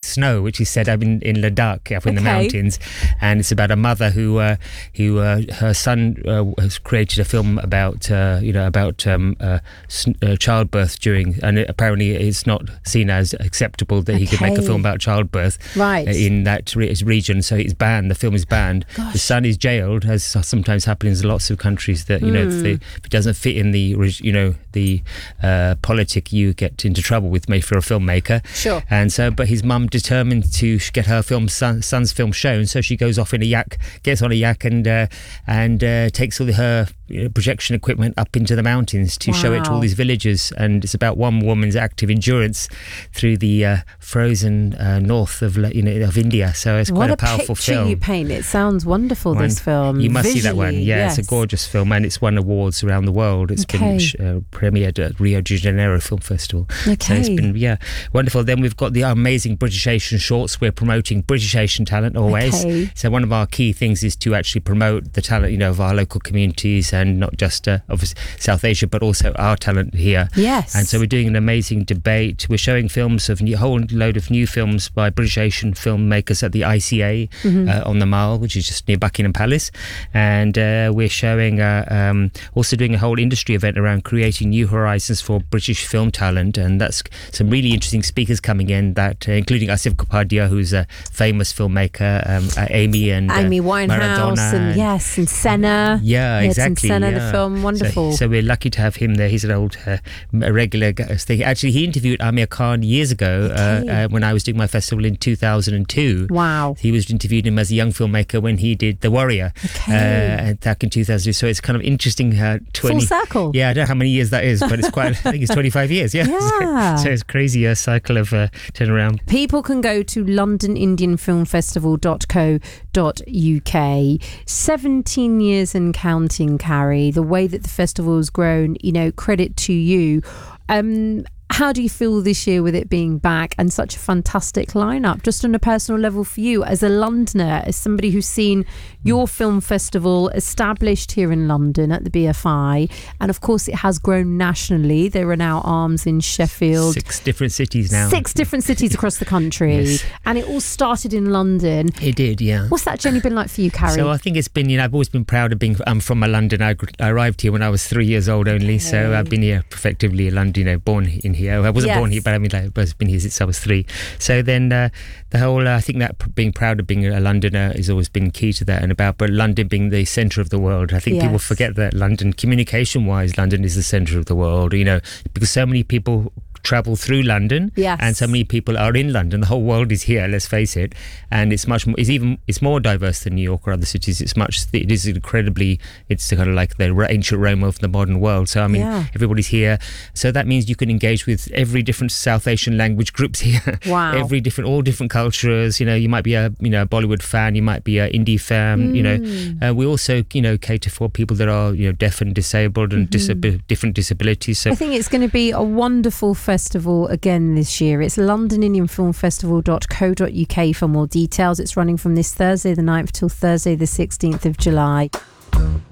Snow, which is set up in Ladakh, up in the mountains, and it's about a mother who her son has created a film about childbirth during, and apparently it's not seen as acceptable that he could make a film about childbirth in that region, so it's banned. The film is banned. Gosh. The son is jailed, as sometimes happens in lots of countries that if it doesn't fit in the politic, you get into trouble with made for a filmmaker. Sure. And so, but his mum determined to get her son's film shown, so she goes off in a yak, gets on a yak, and takes all her projection equipment up into the mountains to show it to all these villagers. And it's about one woman's active endurance through the frozen north of India. So it's quite a powerful film. What a picture you paint! It sounds wonderful. This film. You must see that one. Yeah, yes. It's a gorgeous film, and it's won awards around the world. It's been premiered at Rio de Janeiro Film Festival. So it's been wonderful. Then we've got the amazing British Asian shorts. We're promoting British Asian talent always. So one of our key things is to actually promote the talent, of our local communities, and not just obviously South Asia, but also our talent here. Yes. And so we're doing an amazing debate. We're showing films of a whole load of new films by British Asian filmmakers at the ICA on the Mall, which is just near Buckingham Palace. And we're showing also doing a whole industry event around creating new horizons for British film talent, and that's some really interesting speakers coming in, that including Asif Kapadia, who's a famous filmmaker, Amy Winehouse, Maradona, and Senna. Exactly. Senna, the film, wonderful. So we're lucky to have him there. He's an old regular guest. Actually, he interviewed Amir Khan years ago when I was doing my festival in 2002. Wow. He was interviewed him as a young filmmaker when he did The Warrior back in 2002. So it's kind of interesting. Full circle. Yeah, I don't know how many years that is, but it's quite. I think it's 25 years. Yeah. So it's crazy, a cycle of turnaround. People can go to LondonIndianFilmFestival.co.uk. 17 years and counting, Carrie. The way that the festival has grown, credit to you. How do you feel this year with it being back and such a fantastic lineup, just on a personal level for you as a Londoner, as somebody who's seen your film festival established here in London at the BFI, and of course it has grown nationally. There are now arms in Sheffield. 6 different cities now. 6 different cities across the country. And it all started in London. It did, yeah. What's that journey been like for you, Carrie? So I think it's been, I've always been proud of being, I'm from London. I arrived here when I was 3 years old only, so I've been here effectively in London, born in here. I wasn't born here, but I've been here since I was 3. So then the whole, I think that being proud of being a Londoner has always been key to that, but London being the centre of the world. I think people forget that London, communication-wise, London is the centre of the world, because so many people travel through London, and so many people are in London. The whole world is here, let's face it, and it's much more, it's more diverse than New York or other cities. It's kind of like the ancient Rome of the modern world. So everybody's here, so that means you can engage with every different South Asian language groups here. Wow. all different cultures. You might be a Bollywood fan, you might be an indie fan. We also cater for people that are deaf and disabled and different disabilities. So I think it's going to be a wonderful festival again this year. It's LondonIndianFilmFestival.co.uk for more details. It's running from this Thursday the 9th till Thursday the 16th of July.